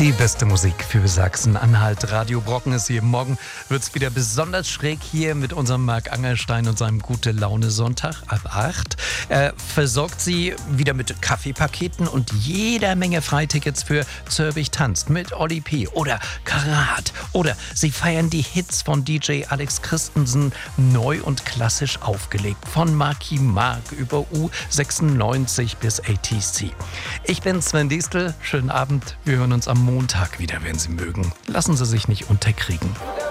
Die beste Musik für Sachsen-Anhalt. Radio Brocken ist hier. Morgen wird es wieder besonders schräg hier mit unserem Marc Angerstein und seinem Gute-Laune-Sonntag ab 8. Er versorgt Sie wieder mit Kaffeepaketen und jeder Menge Freitickets für Zörbich tanzt mit Olli P. oder Karat. Oder Sie feiern die Hits von DJ Alex Christensen neu und klassisch aufgelegt. Von Marky Mark über U96 bis ATC. Ich bin Sven Diestel. Schönen Abend. Wir hören uns am Montag wieder, wenn Sie mögen. Lassen Sie sich nicht unterkriegen.